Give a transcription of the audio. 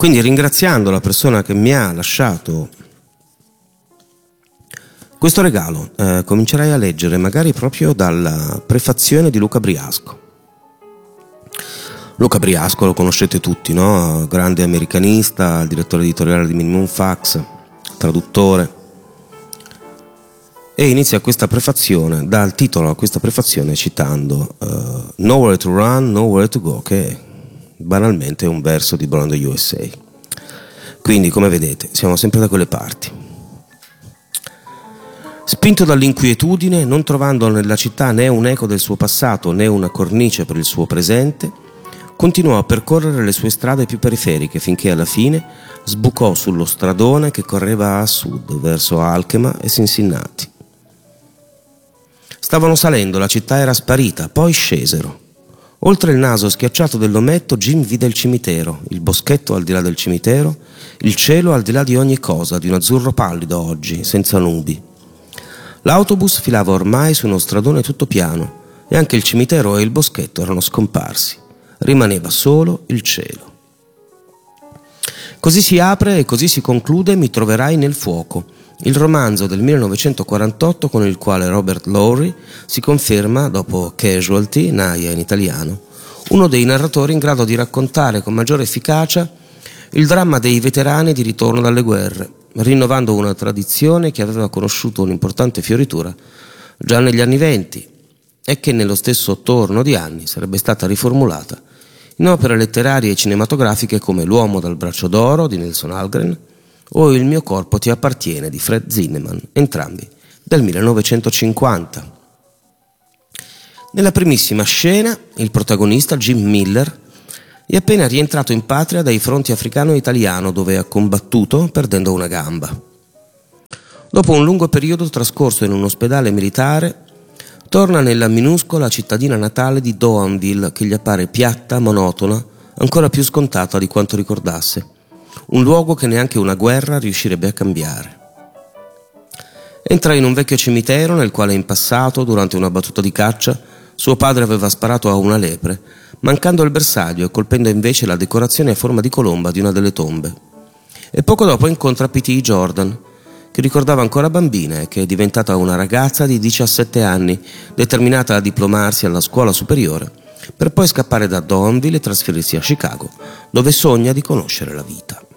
Quindi, ringraziando la persona che mi ha lasciato questo regalo, comincerei a leggere magari proprio dalla prefazione di Luca Briasco. Luca Briasco lo conoscete tutti, no? Grande americanista, direttore editoriale di Minimum Fax, traduttore. E inizia questa prefazione, dà il titolo a questa prefazione citando Nowhere to Run, Nowhere to Go, che banalmente è un verso di Born in the USA. Quindi, come vedete, siamo sempre da quelle parti. Spinto dall'inquietudine, non trovando nella città né un eco del suo passato né una cornice per il suo presente, continuò a percorrere le sue strade più periferiche finché alla fine sbucò sullo stradone che correva a sud verso Alchema e Cincinnati. Stavano salendo, la città era sparita, poi scesero. Oltre il naso schiacciato dell'ometto, Jim vide il cimitero, il boschetto al di là del cimitero, il cielo al di là di ogni cosa, di un azzurro pallido oggi, senza nubi. L'autobus filava ormai su uno stradone tutto piano e anche il cimitero e il boschetto erano scomparsi. Rimaneva solo il cielo. Così si apre e così si conclude Mi troverai nel fuoco, il romanzo del 1948 con il quale Robert Lowry si conferma, dopo Casualty, Naia in italiano, uno dei narratori in grado di raccontare con maggiore efficacia il dramma dei veterani di ritorno dalle guerre, rinnovando una tradizione che aveva conosciuto un'importante fioritura già negli anni '20 e che nello stesso torno di anni sarebbe stata riformulata in opere letterarie e cinematografiche come L'uomo dal braccio d'oro di Nelson Algren o Il mio corpo ti appartiene di Fred Zinnemann, entrambi del 1950. Nella primissima scena il protagonista, Jim Miller, è appena rientrato in patria dai fronti africano e italiano dove ha combattuto perdendo una gamba. Dopo un lungo periodo trascorso in un ospedale militare, torna nella minuscola cittadina natale di Doanville che gli appare piatta, monotona, ancora più scontata di quanto ricordasse. Un luogo che neanche una guerra riuscirebbe a cambiare. Entra in un vecchio cimitero nel quale in passato, durante una battuta di caccia, suo padre aveva sparato a una lepre, mancando il bersaglio e colpendo invece la decorazione a forma di colomba di una delle tombe. E poco dopo incontra P.T. Jordan, che ricordava ancora bambina e che è diventata una ragazza di 17 anni, determinata a diplomarsi alla scuola superiore, per poi scappare da Doanville e trasferirsi a Chicago, dove sogna di conoscere la vita.